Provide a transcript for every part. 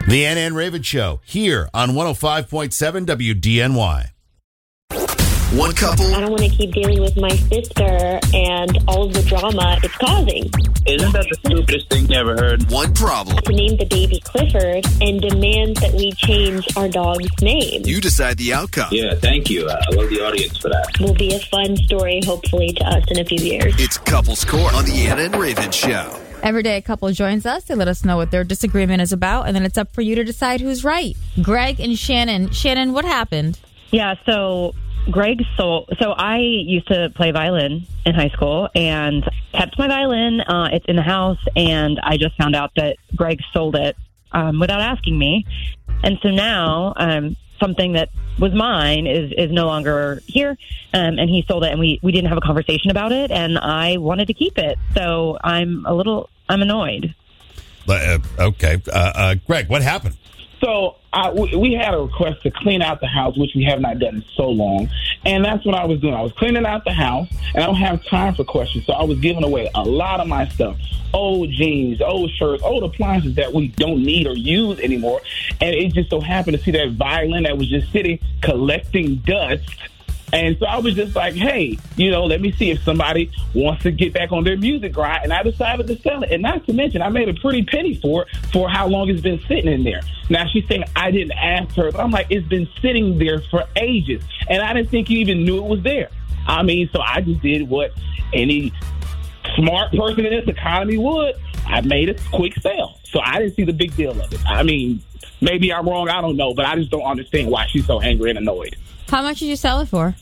The Ann and Raven Show here on 105.7 WDNY. One couple. I don't want to keep dealing with my sister and all of the drama it's causing. Isn't that the stupidest thing you ever heard? One problem. To name the baby Clifford and demand that we change our dog's name. You decide the outcome. Yeah, thank you. I love the audience for that. Will be a fun story, hopefully, to us in a few years. It's Couples Court on the Ann and Raven Show. Every day a couple joins us. They let us know what their disagreement is about, and then it's up for you to decide who's right. Greg and Shannon. Shannon, what happened? Yeah, so Greg sold. So I used to play violin in high school and kept my violin. It's in the house, and I just found out that Greg sold it without asking me. And so now something that was mine is no longer here, and he sold it, and we didn't have a conversation about it, and I wanted to keep it. So I'm annoyed. Okay. Greg, what happened? So we had a request to clean out the house, which we have not done in so long. And that's what I was doing. I was cleaning out the house, and I don't have time for questions. So I was giving away a lot of my stuff, old jeans, old shirts, old appliances that we don't need or use anymore. And it just so happened to see that violin that was just sitting collecting dust. And so I was just like, hey, let me see if somebody wants to get back on their music grind. And I decided to sell it. And not to mention, I made a pretty penny for it for how long it's been sitting in there. Now, she's saying I didn't ask her, but I'm like, it's been sitting there for ages. And I didn't think you even knew it was there. So I just did what any smart person in this economy would. I made a quick sale. So I didn't see the big deal of it. Maybe I'm wrong. I don't know. But I just don't understand why she's so angry and annoyed. How much did you sell it for?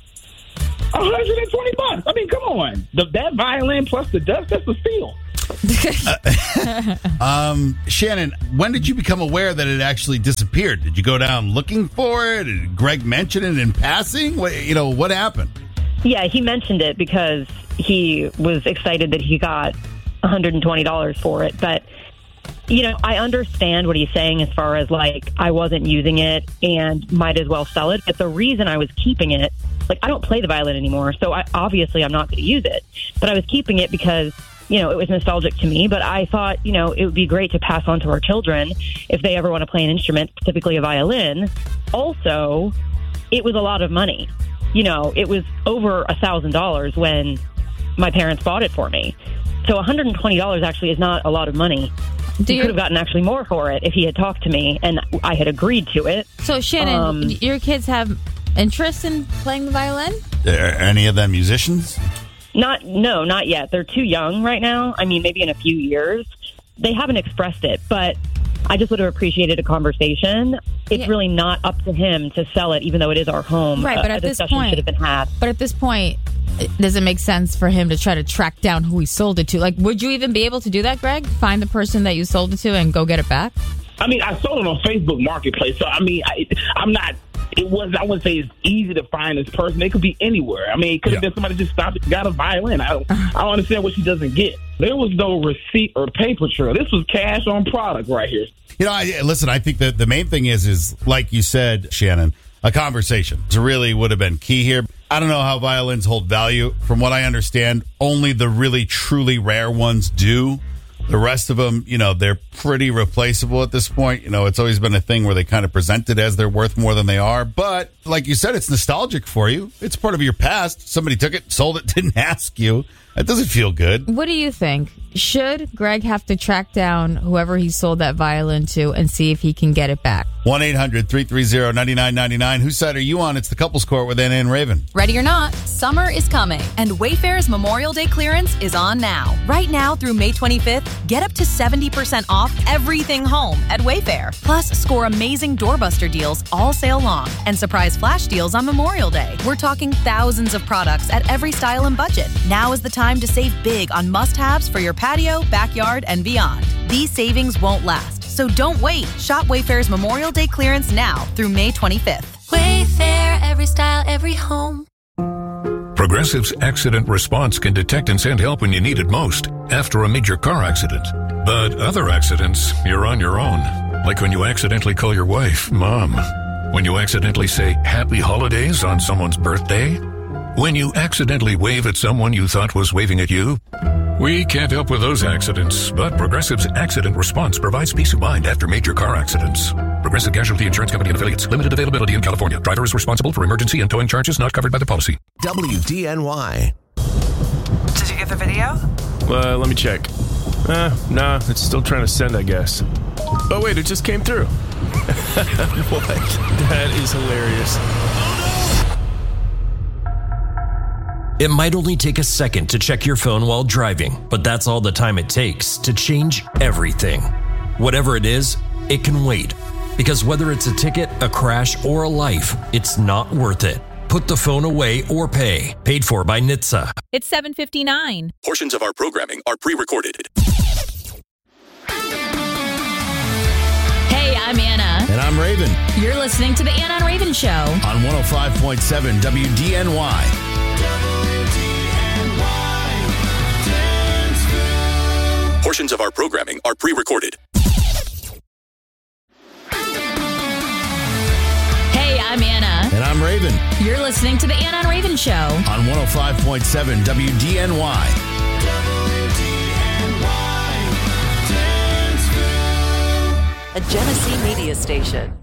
$120. Come on. That violin plus the dust, that's a steal. Shannon, when did you become aware that it actually disappeared? Did you go down looking for it? Did Greg mention it in passing? What happened? Yeah, he mentioned it because he was excited that he got $120 for it. But, I understand what he's saying as far as, I wasn't using it and might as well sell it. But the reason I was keeping it, I don't play the violin anymore, so obviously I'm not going to use it. But I was keeping it because, it was nostalgic to me. But I thought, it would be great to pass on to our children if they ever want to play an instrument, specifically a violin. Also, it was a lot of money. It was over $1,000 when my parents bought it for me. So $120 actually is not a lot of money. He could have gotten actually more for it if he had talked to me and I had agreed to it. So, Shannon, your kids have interest in playing the violin? Are any of them musicians? Not yet. They're too young right now. Maybe in a few years. They haven't expressed it, but I just would have appreciated a conversation. It's really not up to him to sell it, even though it is our home. Right, but at this point, should have been had. But at this point, does it make sense for him to try to track down who he sold it to? Would you even be able to do that, Greg? Find the person that you sold it to and go get it back? I sold it on Facebook Marketplace, so I'm not. I wouldn't say it's easy to find this person. They could be anywhere. It could have been somebody just stopped and got a violin. I don't understand what she doesn't get. There was no receipt or paper trail. This was cash on product right here. Listen, I think that the main thing is like you said, Shannon, a conversation. It really would have been key here. I don't know how violins hold value. From what I understand, only the really, truly rare ones do. The rest of them, they're pretty replaceable at this point. It's always been a thing where they kind of present it as they're worth more than they are. But like you said, it's nostalgic for you. It's part of your past. Somebody took it, sold it, didn't ask you. That doesn't feel good. What do you think? Should Greg have to track down whoever he sold that violin to and see if he can get it back? 1-800-330-9999. Whose side are you on? It's the Couples Court with Ann and Raven. Ready or not, summer is coming, and Wayfair's Memorial Day clearance is on now. Right now through May 25th, get up to 70% off everything home at Wayfair. Plus, score amazing doorbuster deals all sale long and surprise flash deals on Memorial Day. We're talking thousands of products at every style and budget. Now is the time to save big on must-haves for your patio, backyard, and beyond. These savings won't last, so don't wait. Shop Wayfair's Memorial Day clearance now through May 25th. Wayfair, every style, every home. Progressive's accident response can detect and send help when you need it most after a major car accident. But other accidents, you're on your own. Like when you accidentally call your wife Mom. When you accidentally say Happy Holidays on someone's birthday. When you accidentally wave at someone you thought was waving at you. We can't help with those accidents, but Progressive's Accident Response provides peace of mind after major car accidents. Progressive Casualty Insurance Company and Affiliates. Limited availability in California. Driver is responsible for emergency and towing charges not covered by the policy. WDNY. Did you get the video? Let me check. Nah, it's still trying to send, I guess. Oh, wait, it just came through. What? That is hilarious. It might only take a second to check your phone while driving, but that's all the time it takes to change everything. Whatever it is, it can wait. Because whether it's a ticket, a crash, or a life, it's not worth it. Put the phone away or pay. Paid for by NHTSA. It's 7:59. Portions of our programming are pre-recorded. Hey, I'm Anna. And I'm Raven. You're listening to the Anna and Raven Show On 105.7 WDNY. Portions of our programming are pre-recorded. Hey, I'm Anna. And I'm Raven. You're listening to the Anna and Raven Show On 105.7 WDNY. A Genesee media station.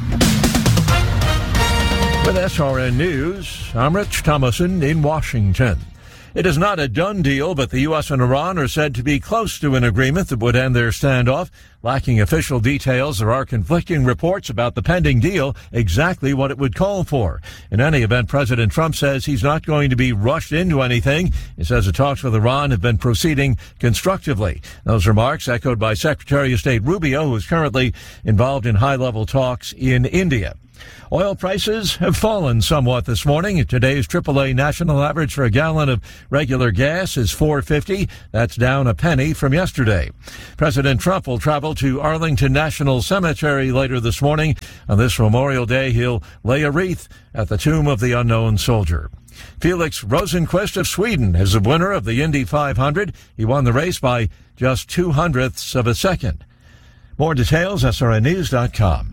With SRN News, I'm Rich Thomason in Washington. It is not a done deal, but the U.S. and Iran are said to be close to an agreement that would end their standoff. Lacking official details, there are conflicting reports about the pending deal, exactly what it would call for. In any event, President Trump says he's not going to be rushed into anything. He says the talks with Iran have been proceeding constructively. Those remarks echoed by Secretary of State Rubio, who is currently involved in high-level talks in India. Oil prices have fallen somewhat this morning. Today's AAA national average for a gallon of regular gas is $4.50. That's down a penny from yesterday. President Trump will travel to Arlington National Cemetery later this morning. On this Memorial Day, he'll lay a wreath at the tomb of the unknown soldier. Felix Rosenqvist of Sweden is the winner of the Indy 500. He won the race by just 0.02 of a second. More details, srnnews.com.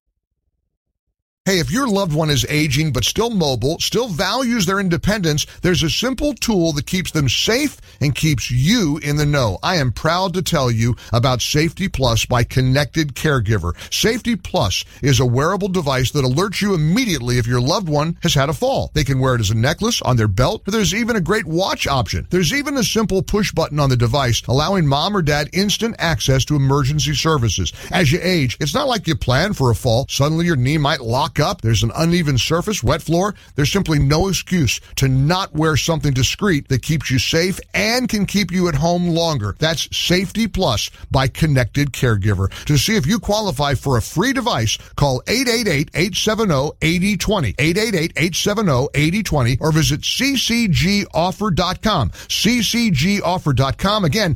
Hey, if your loved one is aging but still mobile, still values their independence, there's a simple tool that keeps them safe and keeps you in the know. I am proud to tell you about Safety Plus by Connected Caregiver. Safety Plus is a wearable device that alerts you immediately if your loved one has had a fall. They can wear it as a necklace, on their belt, but there's even a great watch option. There's even a simple push button on the device allowing mom or dad instant access to emergency services. As you age, it's not like you plan for a fall. Suddenly your knee might lock up. There's an uneven surface, wet floor. There's simply no excuse to not wear something discreet that keeps you safe and can keep you at home longer. That's Safety Plus by Connected Caregiver. To see if you qualify for a free device, call 888-870-8020, 888-870-8020, or visit ccgoffer.com, ccgoffer.com. Again,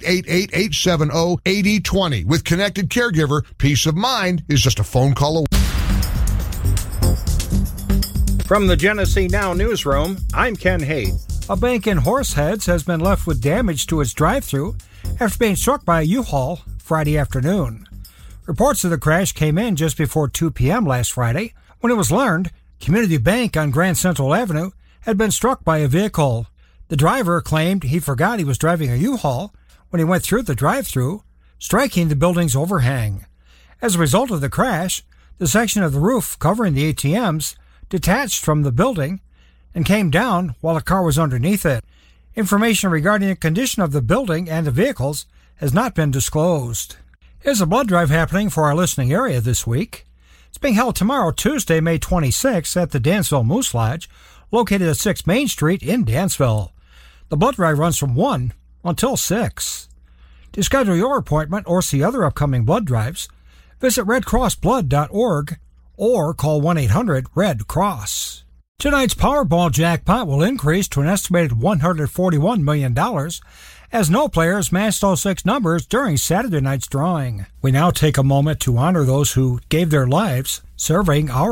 888-870-8020. With Connected Caregiver, peace of mind is just a phone call away. From the Genesee Now newsroom, I'm Ken Haight. A bank in Horseheads has been left with damage to its drive-thru after being struck by a U-Haul Friday afternoon. Reports of the crash came in just before 2 p.m. last Friday when it was learned Community Bank on Grand Central Avenue had been struck by a vehicle. The driver claimed he forgot he was driving a U-Haul when he went through the drive-thru, striking the building's overhang. As a result of the crash, the section of the roof covering the ATMs detached from the building and came down while a car was underneath it. Information regarding the condition of the building and the vehicles has not been disclosed. There's a blood drive happening for our listening area this week. It's being held tomorrow, Tuesday, May 26th at the Dansville Moose Lodge, located at 6 Main Street in Dansville. The blood drive runs from 1 until 6. To schedule your appointment or see other upcoming blood drives, visit redcrossblood.org or call 1-800-RED-CROSS. Tonight's Powerball jackpot will increase to an estimated $141 million as no players matched those 6 numbers during Saturday night's drawing. We now take a moment to honor those who gave their lives serving our